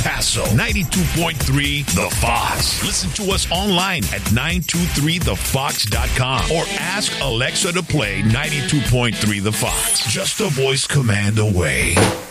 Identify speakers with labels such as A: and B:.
A: Paso, 92.3 The Fox. Listen to us online at 923thefox.com or ask Alexa to play 92.3 The Fox. Just a voice command away.